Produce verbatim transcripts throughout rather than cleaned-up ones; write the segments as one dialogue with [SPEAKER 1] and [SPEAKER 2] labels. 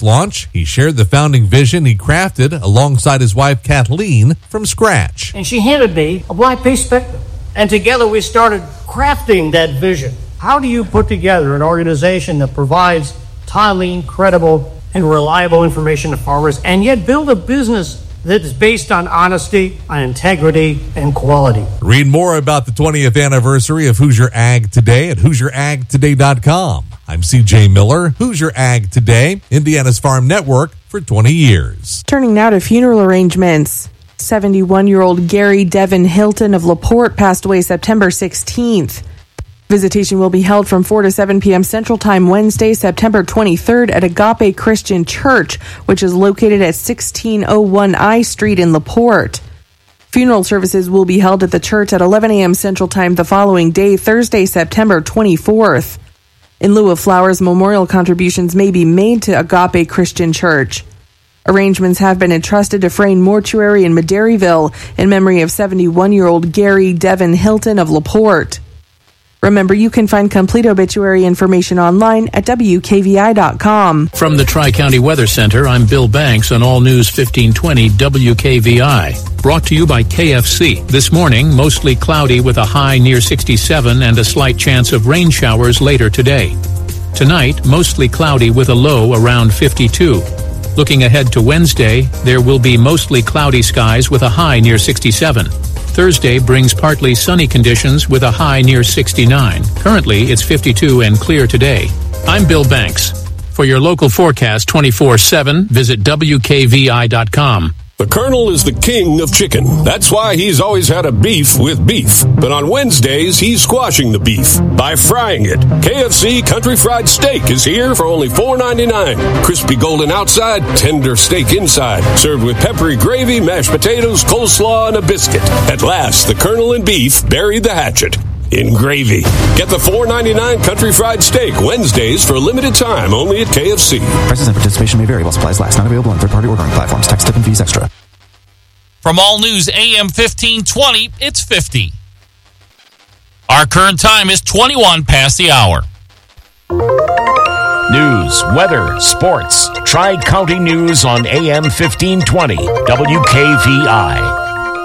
[SPEAKER 1] launch, he shared the founding vision he crafted alongside his wife Kathleen from scratch.
[SPEAKER 2] And she handed me a blank piece of paper. And together we started crafting that vision. How do you put together an organization that provides timely, credible, and reliable information to farmers and yet build a business that is based on honesty, on integrity, and quality?
[SPEAKER 1] Read more about the twentieth anniversary of Hoosier Ag Today at Hoosier Ag Today dot com. I'm C J Miller, Hoosier Ag Today, Indiana's Farm Network for twenty years.
[SPEAKER 3] Turning now to funeral arrangements. seventy-one-year-old Gary Devin Hilton of LaPorte passed away September sixteenth. Visitation will be held from four to seven p.m. Central Time Wednesday, September twenty-third at Agape Christian Church, which is located at sixteen oh one I Street in LaPorte. Funeral services will be held at the church at eleven a.m. Central Time the following day, Thursday, September twenty-fourth. In lieu of flowers, memorial contributions may be made to Agape Christian Church. Arrangements have been entrusted to Frayne Mortuary in Maderryville in memory of seventy-one-year-old Gary Devin Hilton of LaPorte. Remember, you can find complete obituary information online at W K V I dot com.
[SPEAKER 4] From the Tri-County Weather Center, I'm Bill Banks on All News fifteen twenty W K V I. Brought to you by K F C. This morning, mostly cloudy with a high near sixty-seven and a slight chance of rain showers later today. Tonight, mostly cloudy with a low around fifty-two. Looking ahead to Wednesday, there will be mostly cloudy skies with a high near sixty-seven. Thursday brings partly sunny conditions with a high near sixty-nine. Currently, it's fifty-two and clear today. I'm Bill Banks. For your local forecast twenty-four seven, visit W K V I dot com.
[SPEAKER 5] The Colonel is the king of chicken. That's why he's always had a beef with beef. But on Wednesdays, he's squashing the beef by frying it. K F C Country Fried Steak is here for only four ninety-nine. Crispy golden outside, tender steak inside. Served with peppery gravy, mashed potatoes, coleslaw, and a biscuit. At last, the Colonel and beef buried the hatchet in gravy. Get the four ninety-nine Country Fried Steak Wednesdays for a limited time only at K F C.
[SPEAKER 6] Prices and participation may vary while supplies last. Not available on third-party ordering platforms. Tax, tip, and fees extra.
[SPEAKER 7] From All News A M fifteen twenty, it's fifty. Our current time is twenty-one past the hour.
[SPEAKER 8] News, weather, sports. Tri-County News on A M fifteen twenty W K V I.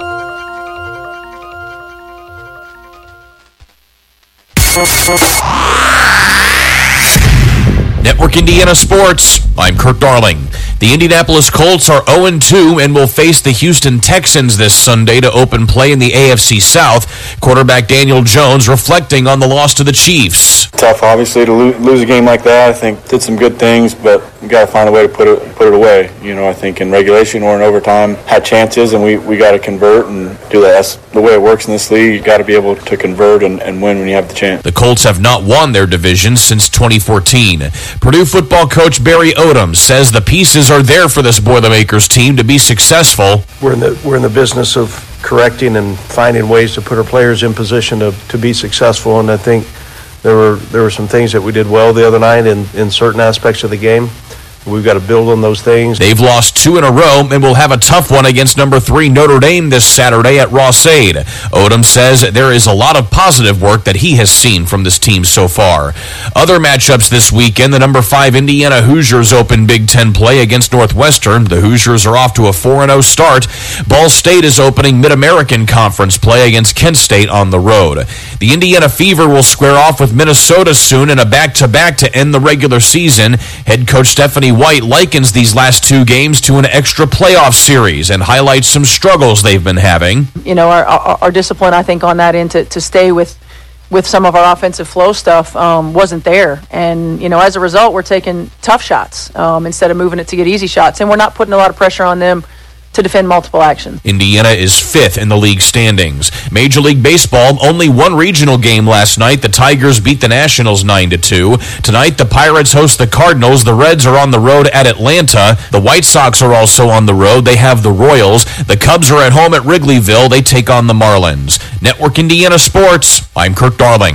[SPEAKER 9] Network Indiana Sports. I'm Kirk Darling. The Indianapolis Colts are oh and two and will face the Houston Texans this Sunday to open play in the A F C South. Quarterback Daniel Jones reflecting on the loss to the Chiefs.
[SPEAKER 10] Tough, obviously, to lo- lose a game like that. I think did some good things, but we got to find a way to put it put it away. You know, I think in regulation or in overtime, had chances, and we, we got to convert and do that. That's the way it works in this league. You got to be able to convert and, and win when you have the chance.
[SPEAKER 9] The Colts have not won their division since twenty fourteen. Purdue football coach Barry Odom says the pieces are there for this Boilermakers team to be successful.
[SPEAKER 11] We're in the we're in the business of correcting and finding ways to put our players in position to, to be successful, and I think there were there were some things that we did well the other night in, in certain aspects of the game. We've got to build on those things.
[SPEAKER 9] They've lost two in a row and will have a tough one against number three Notre Dame this Saturday at Ross-Ade. Odom says there is a lot of positive work that he has seen from this team so far. Other matchups this weekend, the number five Indiana Hoosiers open Big Ten play against Northwestern. The Hoosiers are off to a four and oh start. Ball State is opening Mid-American Conference play against Kent State on the road. The Indiana Fever will square off with Minnesota soon in a back-to-back to end the regular season. Head coach Stephanie White likens these last two games to an extra playoff series and highlights some struggles they've been having.
[SPEAKER 12] You know, our, our, our discipline, I think, on that end to, to stay with with some of our offensive flow stuff um, wasn't there. And, you know, as a result, we're taking tough shots um, instead of moving it to get easy shots. And we're not putting a lot of pressure on them to defend multiple actions.
[SPEAKER 9] Indiana is fifth in the league standings. Major League Baseball, only one regional game last night. The Tigers beat the Nationals nine to two. Tonight, the Pirates host the Cardinals. The Reds are on the road at Atlanta. The White Sox are also on the road. They have the Royals. The Cubs are at home at Wrigleyville. They take on the Marlins. Network Indiana Sports. I'm Kirk Darling.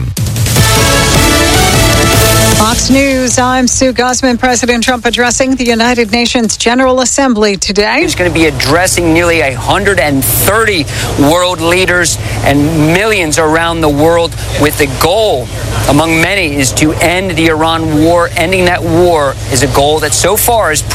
[SPEAKER 13] Fox News, I'm Sue Guzman. President Trump addressing the United Nations General Assembly today.
[SPEAKER 14] He's going to be addressing nearly one hundred thirty world leaders and millions around the world with the goal, among many, is to end the Iran war. Ending that war is a goal that so far is